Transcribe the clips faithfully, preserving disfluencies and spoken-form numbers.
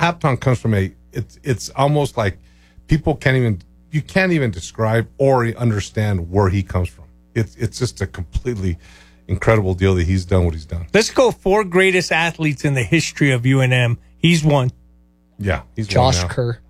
Hapton comes from a. It's it's almost like people can't even you can't even describe or understand where he comes from. It's it's just a completely incredible deal that he's done what he's done. Let's go four greatest athletes in the history of U N M. He's one. Yeah, he's Josh one now. Kerr.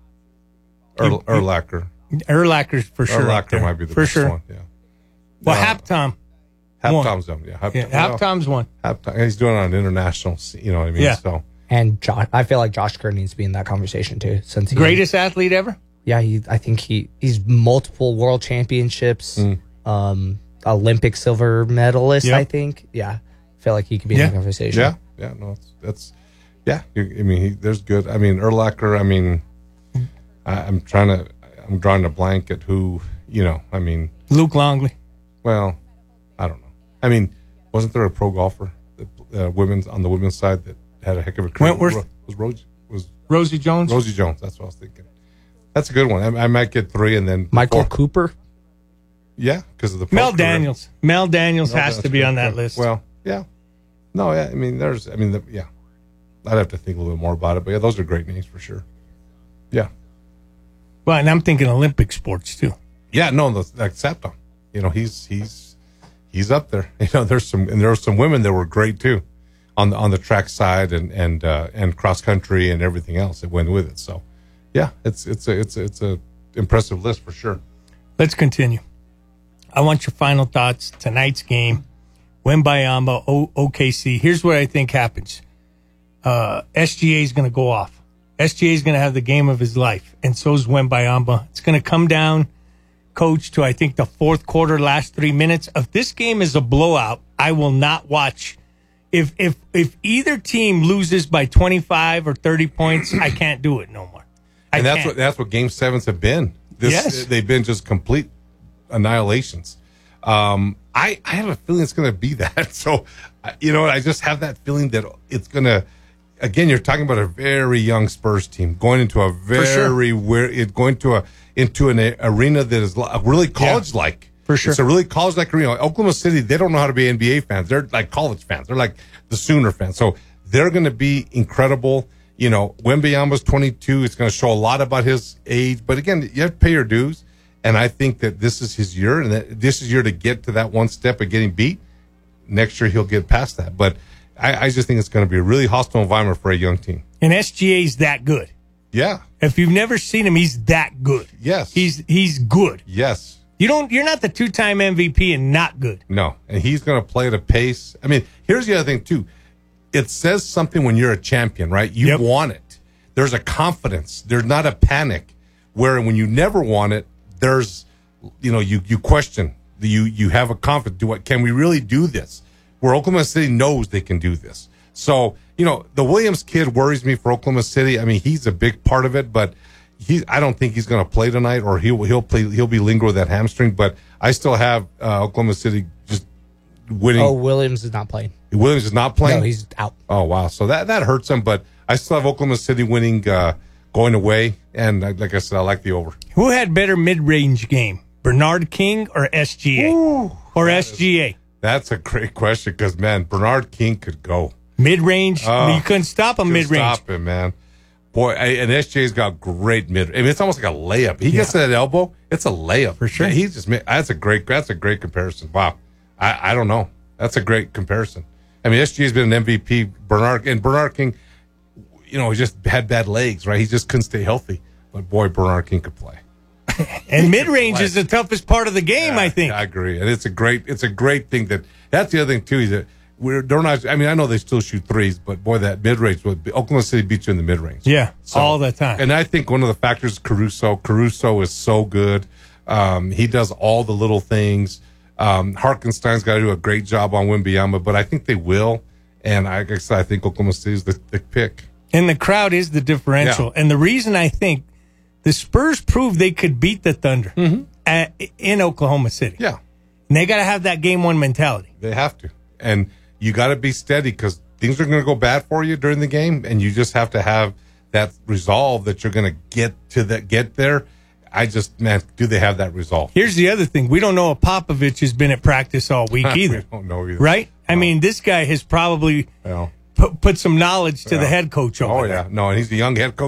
Ur- Urlacher. Urlacher's for sure. Urlacher right might be the for best sure. one. Yeah. Well, No, Haptom. Haptom's done. Yeah, Hap- Yeah, well, Haptom's one. Haptom, he's doing it on an international. You know what I mean? Yeah. So And Josh, I feel like Josh Kerr needs to be in that conversation too. Since he, Greatest athlete ever? yeah, he, I think he he's multiple world championships, Mm. um, Olympic silver medalist. Yep. I think. Yeah, I feel like he could be Yeah. in that conversation. yeah, yeah. No, it's, that's yeah. You, I mean, he, there's good. I mean, Urlacher. I mean, I, I'm trying to. I'm drawing a blank at who. You know. I mean, Luke Longley. well, I don't know. I mean, wasn't there a pro golfer, that, uh, women's on the women's side that had a heck of a career? Wentworth? Ro- was Rosie was Rosie Jones. Rosie Jones? That's what I was thinking. That's a good one. I, I might get three, and then Michael four. Cooper. Yeah, because of the pro Mel career. Daniels. Mel Daniels No, has that's to be good. on that list. Well, yeah. No, yeah. I mean, there's. I mean, the, yeah. I'd have to think a little bit more about it, but yeah, those are great names for sure. Yeah. Well, and I'm thinking Olympic sports too. Yeah. No, the, like Sapton. You know, he's he's he's up there. You know, there's some and there were some women that were great too, on the on the track side and and uh, and cross country and everything else that went with it. So, yeah, it's it's a it's a, it's a impressive list for sure. Let's continue. I want your final thoughts. Tonight's game, Wembayamba, o- OKC. Here's what I think happens. Uh, S G A is going to go off. S G A is going to have the game of his life, and so is Wembayamba. It's going to come down, coach, to I think the fourth quarter, last three minutes. If this game is a blowout, I will not watch. If if if either team loses by twenty-five or thirty points, I can't do it no more. I And that's can't. what that's what game sevens have been. This, Yes. they've been just complete annihilations. Um, I I have a feeling it's going to be that. So, I- you know, I just have that feeling that it's going to. Again, you're talking about a very young Spurs team going into a very where it going to a into an a, arena that is li- really college like. For sure. It's a really college like arena. Oklahoma City, they don't know how to be N B A fans. They're like college fans. They're like the Sooner fans. So they're going to be incredible. You know, Wembanyama's twenty-two. It's going to show a lot about his age. But again, you have to pay your dues. And I think that this is his year, and that this is year to get to that one step of getting beat. Next year, he'll get past that. But I, I just think it's going to be a really hostile environment for a young team. And S G A's that good. Yeah. If you've never seen him, he's that good. Yes. He's he's good. Yes. You don't. You're not the two-time M V P and not good. No. And he's going to play at a pace. I mean, here's the other thing, too. It says something when you're a champion, right? You Yep. want it. There's a confidence. There's not a panic. Where when you never want it, there's, you know, you, you question. You you have a confidence. Do what? Can we really do this? Where Oklahoma City knows they can do this. So, you know, the Williams kid worries me for Oklahoma City. I mean, he's a big part of it, but he, I don't think he's going to play tonight, or he'll he'll play. He'll be lingering with that hamstring. But I still have uh, Oklahoma City just winning. Oh, Williams is not playing. Williams is not playing. No, he's out. Oh wow, so that that hurts him. But I still have Oklahoma City winning, uh, going away, and uh, like I said, I like the over. Who had better mid-range game, Bernard King or S G A? Ooh, or S G A? That's a great question because man, Bernard King could go. Mid-range, Oh, you couldn't stop him Couldn't mid-range. Stop him, man. Boy, I, and S J's got great mid. I mean, it's almost like a layup. He gets to that elbow, it's a layup For sure. Man, he's just that's a great that's a great comparison. Wow, I, I don't know. That's a great comparison. I mean, S G has been an M V P. Bernard and Bernard King, you know, he just had bad legs, right? He just couldn't stay healthy. But boy, Bernard King could play. And mid-range is the toughest part of the game, Yeah, I think. I agree, and it's a great it's a great thing that that's the other thing too is that we're they're not. I mean, I know they still shoot threes, but boy, that mid range would be, Oklahoma City beats you in the mid range. Yeah, all the time. And I think one of the factors is Caruso. Caruso is so good. Um, he does all the little things. Um, Harkenstein's got to do a great job on Wembanyama, but I think they will. And I guess I think Oklahoma City is the, the pick. And the crowd is the differential. Yeah. And the reason I think the Spurs proved they could beat the Thunder at, in Oklahoma City. Yeah, And they got to have that game one mentality. they have to. And you got to be steady because things are going to go bad for you during the game, and you just have to have that resolve that you're going to get to that get there. I just, man, do they have that resolve? Here's the other thing. We don't know if Popovich has been at practice all week We either. don't know either. Right? I mean, this guy has probably Well, put, put some knowledge to Yeah. the head coach over oh, there. yeah. No, and he's a young head coach.